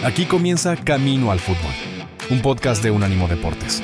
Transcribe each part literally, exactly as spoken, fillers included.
Aquí comienza Camino al Fútbol, un podcast de Unánimo Deportes.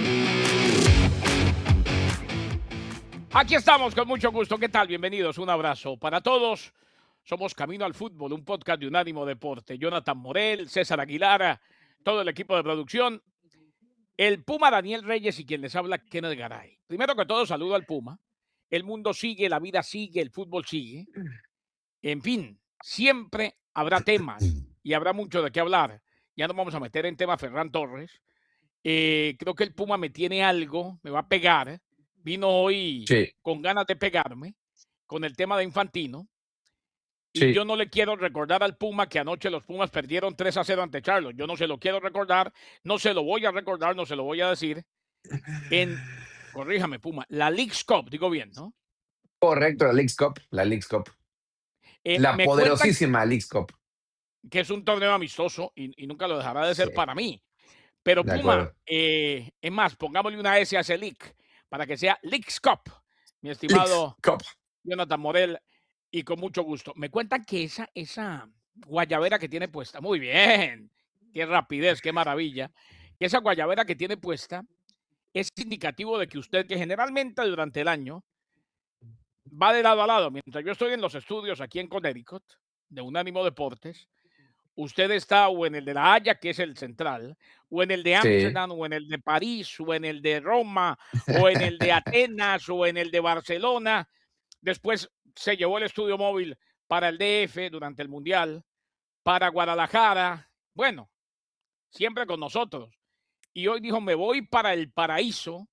Aquí estamos con mucho gusto. ¿Qué tal? Bienvenidos. Un abrazo para todos. Somos Camino al Fútbol, un podcast de Unánimo Deporte. Jonathan Morel, César Aguilar, todo el equipo de producción. El Puma Daniel Reyes y quien les habla, Kenneth Garay. Primero que todo, saludo al Puma. El mundo sigue, la vida sigue, el fútbol sigue. En fin, siempre habrá temas y habrá mucho de qué hablar. Ya nos vamos a meter en tema Ferran Torres. Eh, creo que el Puma me tiene algo, me va a pegar. Vino hoy Sí, con ganas de pegarme con el tema de Infantino. Y sí. yo no le quiero recordar al Puma que anoche los Pumas perdieron tres a cero ante Charlotte. Yo no se lo quiero recordar, no se lo voy a recordar, no se lo voy a decir. En, corríjame, Puma, la Leagues Cup, digo bien, ¿no? Correcto, la Leagues Cup, la Leagues Cup. Eh, La me cuentan poderosísima Leagues Cup. que es un torneo amistoso y, y nunca lo dejará de Sí, ser para mí. Pero de Puma, acuerdo. eh, es más, pongámosle una S a ese league para que sea Leagues Cup, mi Leagues estimado Cup. Jonathan Morel, y con mucho gusto. Me cuentan que esa, esa guayabera que tiene puesta, muy bien, qué rapidez, qué maravilla, que esa guayabera que tiene puesta es indicativo de que usted, que generalmente durante el año va de lado a lado, mientras yo estoy en los estudios aquí en Connecticut, de Unánimo Deportes, usted está o en el de La Haya, que es el central, o en el de Sí. Ámsterdam, o en el de París, o en el de Roma, o en el de Atenas, o en el de Barcelona. Después se llevó el estudio móvil para el D F durante el Mundial, para Guadalajara. Bueno, siempre con nosotros. Y hoy dijo, me voy para el paraíso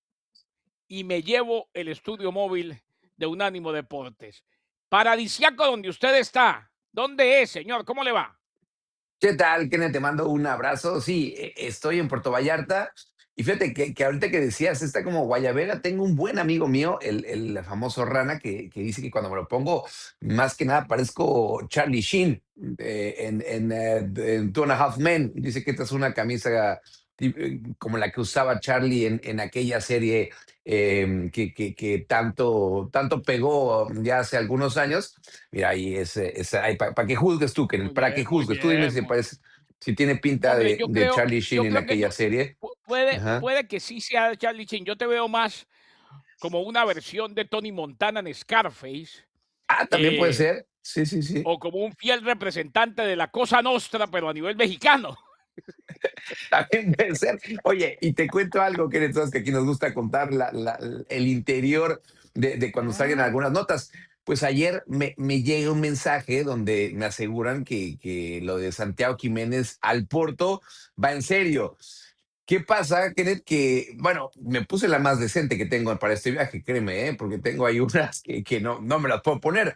y me llevo el estudio móvil de Unánimo Deportes. Paradisiaco donde usted está. ¿Dónde es, señor? ¿Cómo le va? ¿Qué tal, Kenneth? Te mando un abrazo. Sí, e- estoy en Puerto Vallarta. Y fíjate que, que ahorita que decías, está como guayabera, tengo un buen amigo mío, el, el famoso Rana, que, que dice que cuando me lo pongo, más que nada parezco Charlie Sheen eh, en, en, eh, en Two and a Half Men. Dice que esta es una camisa ti- eh, como la que usaba Charlie en, en aquella serie eh, que, que, que tanto, tanto pegó ya hace algunos años. Mira, ahí es, es para que juzgues tú, que Muy para que bien, muy juzgues. Tú dime bien. si Muy... parece, si tiene pinta Hombre, de, yo de creo, Charlie Sheen yo en creo que aquella yo serie. pu- puede, Ajá. puede que sí sea Charlie Chin. Yo te veo más como una versión de Tony Montana en Scarface, Ah, también puede eh, ser. Sí, sí, sí. o como un fiel representante de la Cosa Nostra, pero a nivel mexicano. También puede ser. Oye, y te cuento algo, que sabes que aquí nos gusta contar la- la- el interior de, de cuando salgan Ah, algunas notas. Pues ayer me, me llega un mensaje donde me aseguran que, que lo de Santiago Jiménez al Porto va en serio. ¿Qué pasa, Kenneth? Que, bueno, me puse la más decente que tengo para este viaje, créeme, ¿eh? Porque tengo ahí unas que, que no, no me las puedo poner.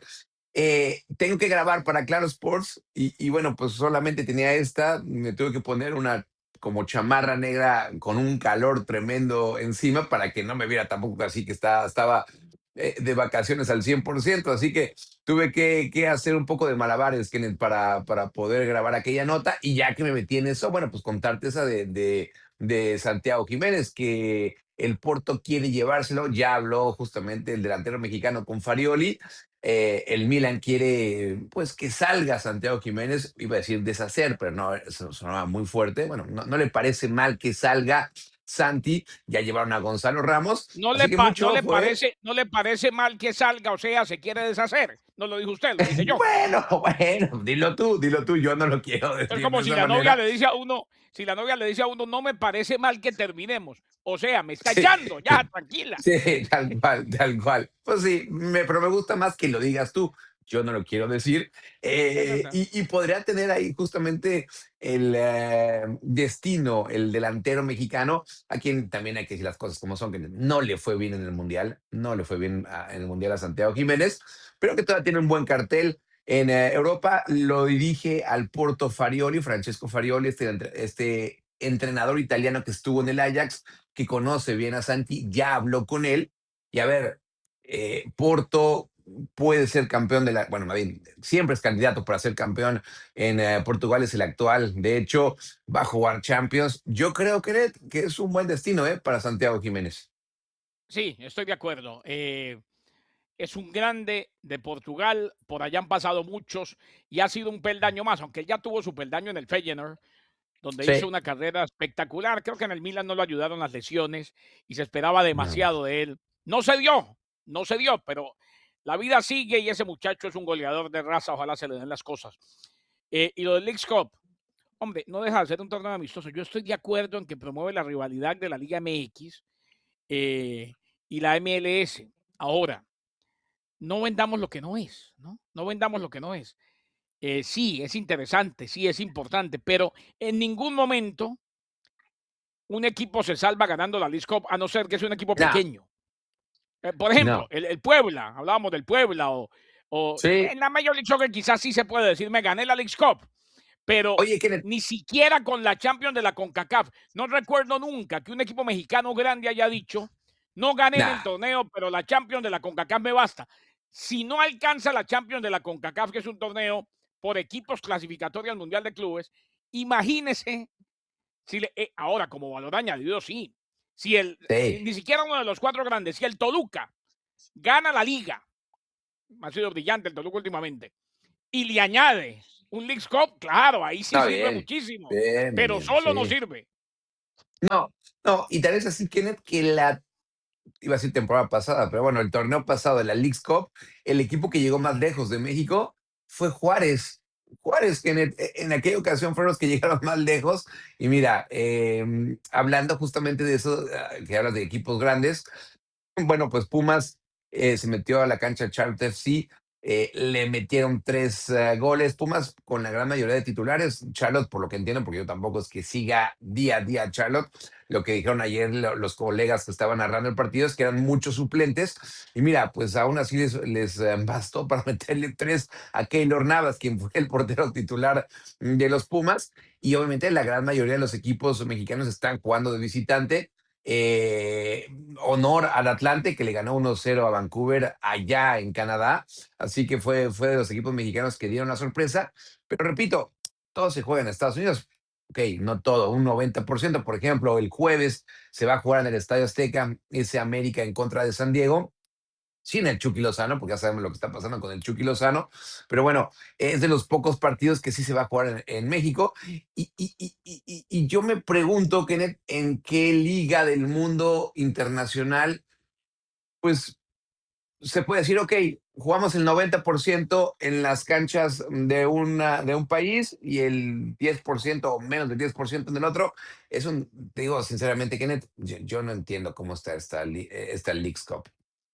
Eh, tengo que grabar para Claro Sports y, y bueno, pues solamente tenía esta, me tuve que poner una como chamarra negra con un calor tremendo encima para que no me viera tampoco así que estaba, estaba eh, de vacaciones al cien por ciento, así que tuve que, que hacer un poco de malabares, Kenneth, para, para poder grabar aquella nota y ya que me metí en eso, bueno, pues contarte esa de, de, de Santiago Jiménez, que el Porto quiere llevárselo, ya habló justamente el delantero mexicano con Farioli. Eh, el Milan quiere, pues, que salga Santiago Jiménez, iba a decir deshacer, pero no, eso sonaba muy fuerte. Bueno, no, no le parece mal que salga Santi, ya llevaron a Gonzalo Ramos, no así le, que pa- mucho no le ojo, ¿eh? parece, no le parece mal que salga, o sea, se quiere deshacer. No lo dijo usted, lo dije yo. Bueno, bueno, dilo tú, dilo tú, yo no lo quiero Es decir de como si esa la novia manera. le dice a uno, si la novia le dice a uno, no me parece mal que terminemos. O sea, me está Sí, echando, ya, tranquila. sí, tal cual, tal cual. Pues sí, me, pero me gusta más que lo digas tú. Yo no lo quiero decir. Es Eh, verdad. y, y podría tener ahí justamente el eh, destino, el delantero mexicano, a quien también hay que decir las cosas como son, que no le fue bien en el Mundial, no le fue bien a- en el Mundial a Santiago Jiménez, pero que todavía tiene un buen cartel. En eh, Europa lo dirige al Porto Farioli, Francesco Farioli, este, entre- este entrenador italiano que estuvo en el Ajax, que conoce bien a Santi, ya habló con él. Y a ver, eh, Porto puede ser campeón de la, bueno, más bien, siempre es candidato para ser campeón en eh, Portugal, es el actual. De hecho, va a jugar Champions. Yo creo que, que es un buen destino eh, para Santiago Jiménez. Sí, estoy de acuerdo. Eh, es un grande de Portugal, por allá han pasado muchos y ha sido un peldaño más, aunque él ya tuvo su peldaño en el Feyenoord, donde hizo Sí, una carrera espectacular. Creo que en el Milan no lo ayudaron las lesiones y se esperaba no, demasiado de él. No se dio, no se dio, pero la vida sigue y ese muchacho es un goleador de raza. Ojalá se le den las cosas. Eh, y lo del Leagues Cup, hombre, no deja de ser un torneo amistoso. Yo estoy de acuerdo en que promueve la rivalidad de la Liga M X eh, y la M L S. Ahora, no vendamos lo que no es, ¿no? No vendamos lo que no es. Eh, sí, es interesante, sí, es importante, pero en ningún momento un equipo se salva ganando la Leagues Cup, a no ser que sea un equipo no, pequeño. Eh, por ejemplo, no. el, el Puebla, hablábamos del Puebla, o, o Sí. en la Major League Soccer quizás sí se puede decir, me gané la Leagues Cup, pero Oye, Kenneth, ni siquiera con la Champions de la CONCACAF. No recuerdo nunca que un equipo mexicano grande haya dicho, no gané en el nah, torneo, pero la Champions de la CONCACAF me basta. Si no alcanza la Champions de la CONCACAF, que es un torneo por equipos clasificatorios al Mundial de Clubes, imagínese si le, eh, ahora como valor añadido, sí. Si el, sí. ni, ni siquiera uno de los cuatro grandes, si el Toluca gana la liga, ha sido brillante el Toluca últimamente, y le añade un Leagues Cup, claro, ahí sí Está sirve bien, muchísimo, bien, pero bien, solo no sí. sirve. No, no, y tal vez así, Kenneth, que la, iba a decir temporada pasada, pero bueno, el torneo pasado de la Leagues Cup, el equipo que llegó más lejos de México fue Juárez. Juárez, Kenneth, e- en aquella ocasión fueron los que llegaron más lejos. Y mira, eh, hablando justamente de eso, ah, que hablas de equipos grandes, bueno, pues Pumas eh, se metió a la cancha de Charlotte F C, eh, le metieron tres eh, goles. Pumas con la gran mayoría de titulares. Charlotte, por lo que entiendo, porque yo tampoco es que siga día a día a Charlotte, lo que dijeron ayer lo- los colegas que estaban narrando el partido es que eran muchos suplentes. Y mira, pues aún así les, les eh, bastó para meterle tres a Keylor Navas, quien fue el portero titular de los Pumas. Y obviamente la gran mayoría de los equipos mexicanos están jugando de visitante. Eh, honor al Atlante que le ganó uno cero a Vancouver allá en Canadá. Así que fue, fue de los equipos mexicanos que dieron la sorpresa. Pero repito, todo se juega en Estados Unidos. Ok, no todo, un noventa por ciento. Por ejemplo, el jueves se va a jugar en el Estadio Azteca ese América en contra de San Diego sin el Chucky Lozano, porque ya sabemos lo que está pasando con el Chucky Lozano, pero bueno, es de los pocos partidos que sí se va a jugar en, en México. Y, y, y, y, y yo me pregunto, Kenneth, ¿en qué liga del mundo internacional, pues se puede decir, ok, jugamos el noventa por ciento en las canchas de, una, de un país y el diez por ciento o menos del diez por ciento en el otro? Es un, te digo sinceramente, Kenneth, yo, yo no entiendo cómo está esta, li- eh, esta Leagues Cup.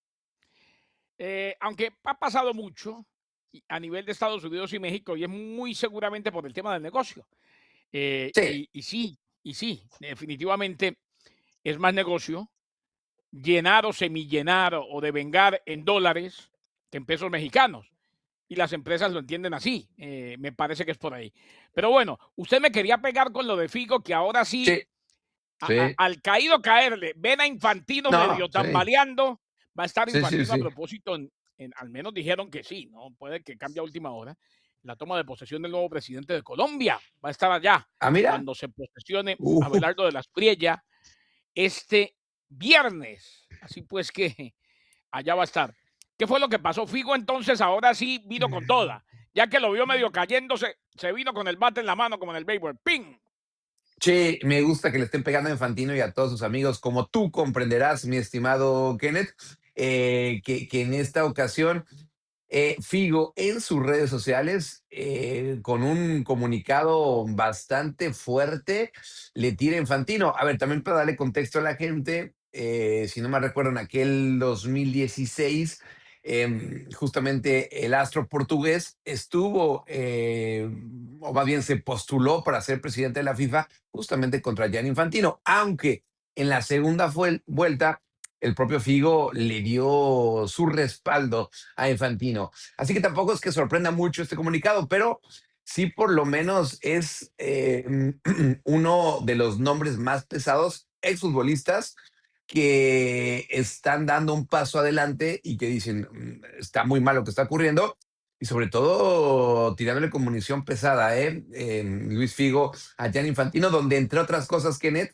Eh, aunque ha pasado mucho y- a nivel de Estados Unidos y México, y es muy seguramente por el tema del negocio. Eh, Sí, y, y sí, y sí, definitivamente es más negocio llenar o semillenar o devengar en dólares que en pesos mexicanos. Y las empresas lo entienden así. Eh, me parece que es por ahí. Pero bueno, usted me quería pegar con lo de Figo, que ahora sí, sí, a- a- sí. al caído caerle, ven a Infantino No, medio sí, tambaleando. Va a estar sí, sí, Infantino a sí. propósito, en, en- al menos dijeron que sí, ¿no? Puede que cambie a última hora. La toma de posesión del nuevo presidente de Colombia va a estar allá Ah, mira. cuando se posesione Uh, Abelardo de las Priella este viernes. Así pues que allá va a estar. ¿Qué fue lo que pasó? Figo entonces ahora sí vino con toda. Ya que lo vio medio cayéndose, se vino con el bate en la mano como en el béisbol. ¡Ping! che, me gusta que le estén pegando a Infantino y a todos sus amigos, como tú comprenderás, mi estimado Kenneth, eh, que, que en esta ocasión eh, Figo en sus redes sociales, eh, con un comunicado bastante fuerte, le tira a Infantino. A ver, también para darle contexto a la gente, eh, si no me recuerdo, en aquel dos mil dieciséis, eh, justamente el astro portugués estuvo, eh, o más bien se postuló para ser presidente de la FIFA, justamente contra Gianni Infantino, aunque en la segunda fue, vuelta el propio Figo le dio su respaldo a Infantino. Así que tampoco es que sorprenda mucho este comunicado, pero sí por lo menos es eh, uno de los nombres más pesados, exfutbolistas, que están dando un paso adelante y que dicen, "Mm, está muy mal lo que está ocurriendo", y sobre todo tirándole con munición pesada, ¿eh? Eh, Luis Figo a Gianni Infantino, donde entre otras cosas, Kenneth,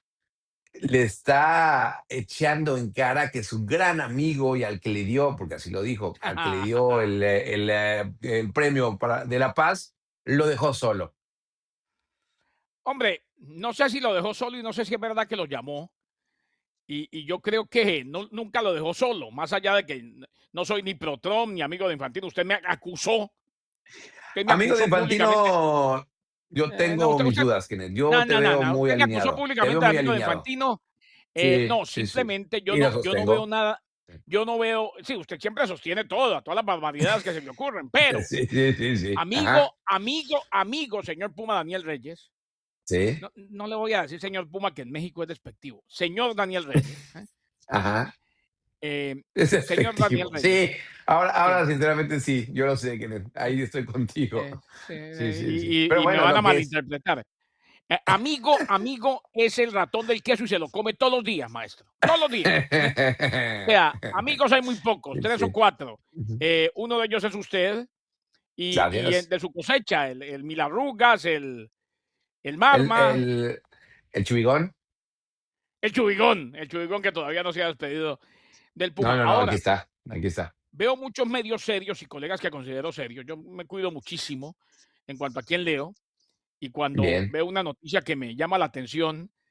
le está echando en cara que su gran amigo y al que le dio, porque así lo dijo, al que le dio el, eh, el, eh, el premio para, de la paz, lo dejó solo. Hombre, no sé si lo dejó solo y no sé si es verdad que lo llamó. Y, y yo creo que no, nunca lo dejó solo, más allá de que n- no soy ni pro Trump ni amigo de Infantino. Usted me acusó, usted me Amigo de acusó públicamente. Infantino, yo Eh, no, tengo usted, mis usted, dudas, Kenneth. Yo no, te no, no, veo no. muy Usted me acusó alineado. Te veo públicamente de muy amigo de alineado. Infantino. Eh, Sí, no, sí, sí. simplemente yo Y lo no, yo no veo sostengo. nada. Yo no veo, sí, usted siempre sostiene todo, a todas las barbaridades que se le ocurren, pero Sí, sí, sí, sí. amigo, Ajá. amigo, amigo, señor Puma Daniel Reyes. Sí. No, no le voy a decir señor Puma que en México es despectivo. Señor Daniel Reyes. ¿eh? Ajá. Eh, Es señor Daniel efectivo. Reyes. Sí. Ahora, Sí, ahora, sinceramente, sí. Yo lo sé, Kenneth. eh, Ahí estoy contigo. eh, sí, Sí, eh, sí, sí. y, Pero y- y me bueno, van lo a que es. malinterpretar. Eh, amigo, amigo es el ratón del queso y se lo come todos los días, maestro. Todos los días. ¿eh? O sea, amigos hay muy pocos, Sí, tres o sí. cuatro. Ujú. Eh, uno de ellos es usted y, y el Gracias. de su cosecha, el, el Milarrugas, el, el El, Marma, el, el chubigón. el Chubigón, el Chubigón que todavía no se ha despedido del No, Puma. no, no, aquí Ahora, está. Aquí está. veo muchos medios serios y colegas que considero serios. Yo me cuido muchísimo en cuanto a quién leo y cuando Bien. veo una noticia que me llama la atención,